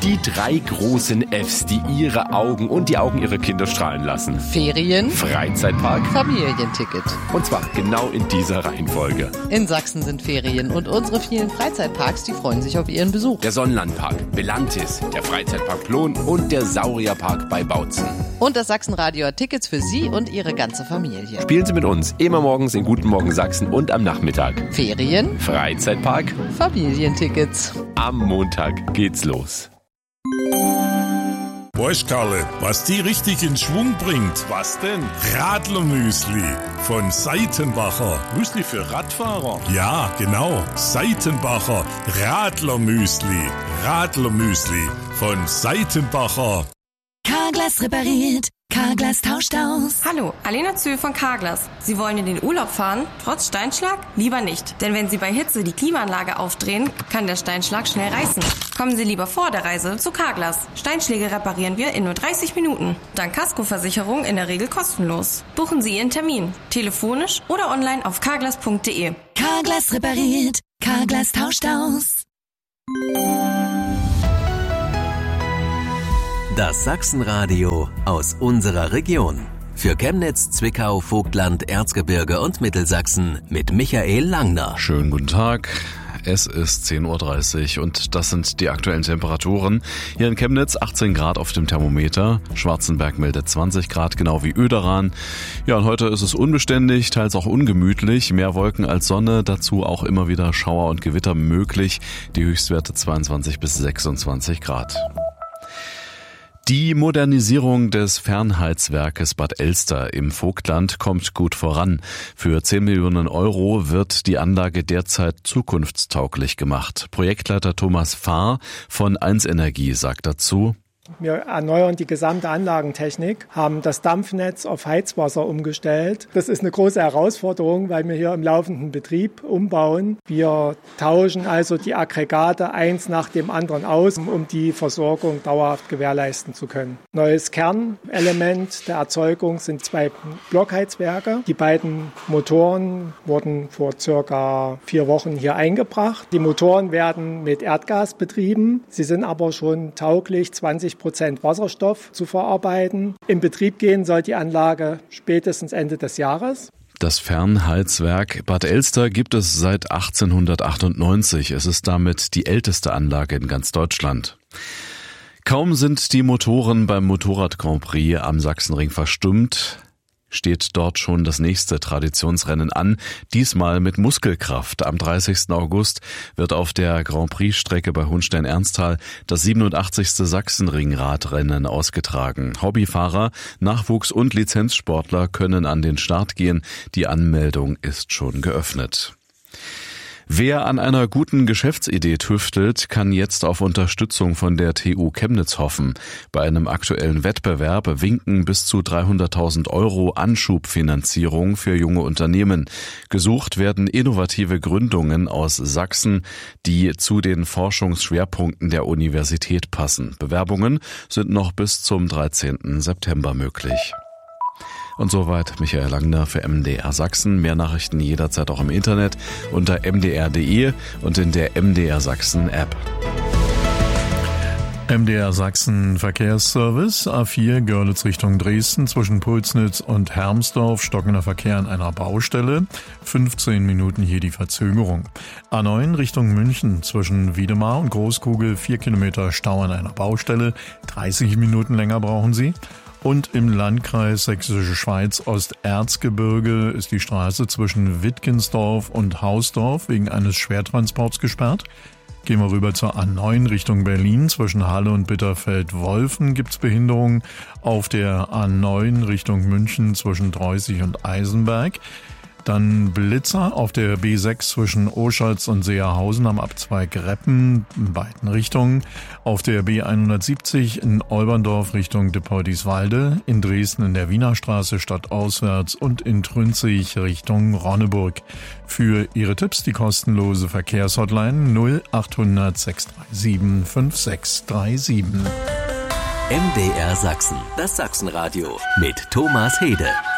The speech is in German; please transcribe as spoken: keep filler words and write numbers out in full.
Die drei großen Fs, die ihre Augen und die Augen ihrer Kinder strahlen lassen. Ferien, Freizeitpark, Familienticket. Und zwar genau in dieser Reihenfolge. In Sachsen sind Ferien und unsere vielen Freizeitparks, die freuen sich auf ihren Besuch. Der Sonnenlandpark, Belantis, der Freizeitpark Plon und der Saurierpark bei Bautzen. Und das Sachsenradio hat Tickets für Sie und Ihre ganze Familie. Spielen Sie mit uns immer morgens in Guten Morgen Sachsen und am Nachmittag. Ferien, Freizeitpark, Familientickets. Am Montag geht's los. Weißt, Karle, was die richtig in Schwung bringt? Was denn? Radlermüsli von Seitenbacher. Müsli für Radfahrer? Ja, genau. Seitenbacher Radlermüsli. Radlermüsli von Seitenbacher. Carglass repariert. Carglass tauscht aus. Hallo, Alena Zöhl von Carglass. Sie wollen in den Urlaub fahren, trotz Steinschlag? Lieber nicht. Denn wenn Sie bei Hitze die Klimaanlage aufdrehen, kann der Steinschlag schnell reißen. Kommen Sie lieber vor der Reise zu Carglass. Steinschläge reparieren wir in nur dreißig Minuten. Dank Kaskoversicherung in der Regel kostenlos. Buchen Sie Ihren Termin. Telefonisch oder online auf carglass punkt de. Carglass repariert. Carglass tauscht aus. Das Sachsenradio aus unserer Region. Für Chemnitz, Zwickau, Vogtland, Erzgebirge und Mittelsachsen mit Michael Langner. Schönen guten Tag. Es ist zehn Uhr dreißig und das sind die aktuellen Temperaturen. Hier in Chemnitz achtzehn Grad auf dem Thermometer. Schwarzenberg meldet zwanzig Grad, genau wie Oederan. Ja, und heute ist es unbeständig, teils auch ungemütlich. Mehr Wolken als Sonne, dazu auch immer wieder Schauer und Gewitter möglich. Die Höchstwerte zweiundzwanzig bis sechsundzwanzig Grad. Die Modernisierung des Fernheizwerkes Bad Elster im Vogtland kommt gut voran. Für zehn Millionen Euro wird die Anlage derzeit zukunftstauglich gemacht. Projektleiter Thomas Fahr von eins Energie sagt dazu: Wir erneuern die gesamte Anlagentechnik, haben das Dampfnetz auf Heizwasser umgestellt. Das ist eine große Herausforderung, weil wir hier im laufenden Betrieb umbauen. Wir tauschen also die Aggregate eins nach dem anderen aus, um die Versorgung dauerhaft gewährleisten zu können. Neues Kernelement der Erzeugung sind zwei Blockheizwerke. Die beiden Motoren wurden vor circa vier Wochen hier eingebracht. Die Motoren werden mit Erdgas betrieben. Sie sind aber schon tauglich, zwanzig Prozent Wasserstoff zu verarbeiten. In Betrieb gehen soll die Anlage spätestens Ende des Jahres. Das Fernheizwerk Bad Elster gibt es seit achtzehnhundertachtundneunzig. Es ist damit die älteste Anlage in ganz Deutschland. Kaum sind die Motoren beim Motorrad Grand Prix am Sachsenring verstummt, steht dort schon das nächste Traditionsrennen an, diesmal mit Muskelkraft. Am dreißigsten August wird auf der Grand Prix-Strecke bei Hohenstein-Ernsthal das siebenundachtzigste Sachsenring-Radrennen ausgetragen. Hobbyfahrer, Nachwuchs- und Lizenzsportler können an den Start gehen. Die Anmeldung ist schon geöffnet. Wer an einer guten Geschäftsidee tüftelt, kann jetzt auf Unterstützung von der T U Chemnitz hoffen. Bei einem aktuellen Wettbewerb winken bis zu dreihunderttausend Euro Anschubfinanzierung für junge Unternehmen. Gesucht werden innovative Gründungen aus Sachsen, die zu den Forschungsschwerpunkten der Universität passen. Bewerbungen sind noch bis zum dreizehnten September möglich. Und soweit Michael Langner für M D R Sachsen. Mehr Nachrichten jederzeit auch im Internet unter m d r punkt d e und in der M D R Sachsen App. M D R Sachsen Verkehrsservice, A vier Görlitz Richtung Dresden, zwischen Pulsnitz und Hermsdorf stockender Verkehr an einer Baustelle, fünfzehn Minuten hier die Verzögerung. A neun Richtung München, zwischen Wiedemar und Großkugel, vier Kilometer Stau an einer Baustelle, dreißig Minuten länger brauchen Sie. Und im Landkreis Sächsische Schweiz Osterzgebirge ist die Straße zwischen Wittgensdorf und Hausdorf wegen eines Schwertransports gesperrt. Gehen wir rüber zur A neun Richtung Berlin. Zwischen Halle und Bitterfeld-Wolfen gibt's Behinderungen. Auf der A neun Richtung München zwischen Dreußig und Eisenberg. Dann Blitzer auf der B sechs zwischen Oschatz und Seerhausen am Abzweig Reppen in beiden Richtungen. Auf der B hundertsiebzig in Olberndorf Richtung Depoltiswalde. In Dresden in der Wienerstraße stadtauswärts und in Trünzig Richtung Ronneburg. Für Ihre Tipps die kostenlose Verkehrshotline null achthundert sechs drei sieben fünf sechs drei sieben. M D R Sachsen, das Sachsenradio mit Thomas Hede.